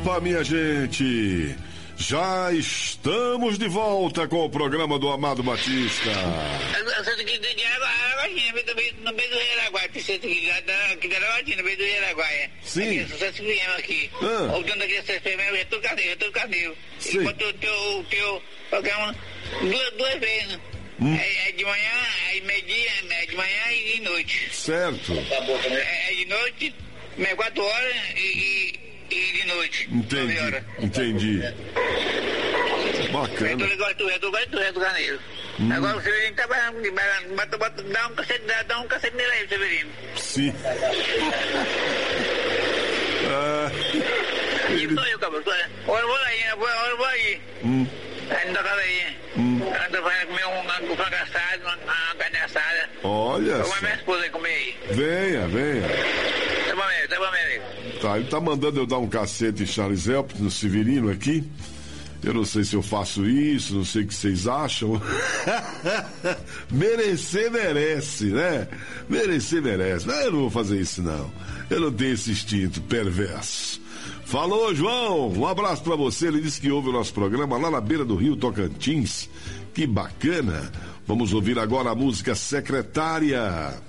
Opa, minha gente! Já estamos de volta com o programa do Amado Batista. No meio do Araguaia, aqui da Araguaia, no meio do Araguaia. Sim. Aqui, só viemos aqui. Voltando aqui, essa enfermeira, eu tô carneiro. Enquanto o teu programa, duas vezes, né? É de manhã, é meio-dia, é de manhã e de noite. Certo. É de noite, 4 horas e de noite. Entendi. Bacana. Eu tô do Carneiro. Agora o Severino tá dá um cacete nele aí, Severino. Sim. Sou eu, cabra. Olha, eu vou aí. Aí não tá aí. Ando fazendo comer um frango assado, uma carne assada. Olha. Vou com minha esposa aí comer aí. Venha. Tá bom, amigo. Tá, ele tá mandando eu dar um cacete em Charles Help no Severino aqui. Eu não sei se eu faço isso, não sei o que vocês acham. Merecer merece, né? Merecer merece. Mas eu não vou fazer isso, não. Eu não tenho esse instinto perverso. Falou, João. Um abraço pra você. Ele disse que ouve o nosso programa lá na beira do Rio Tocantins. Que bacana. Vamos ouvir agora a música Secretária.